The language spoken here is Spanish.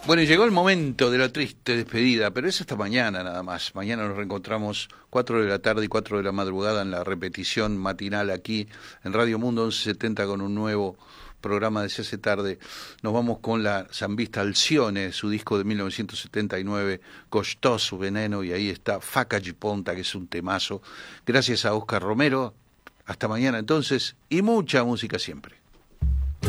Bueno, y llegó el momento de la triste despedida, pero es hasta mañana nada más. Mañana nos reencontramos 4 de la tarde y 4 de la madrugada en la repetición matinal aquí en Radio Mundo 1170 con un nuevo programa de Se hace tarde. Nos vamos con la zambista Alcione, su disco de 1979, Costoso Veneno, y ahí está Faca Giponta, que es un temazo. Gracias a Oscar Romero. Hasta mañana entonces, y mucha música siempre.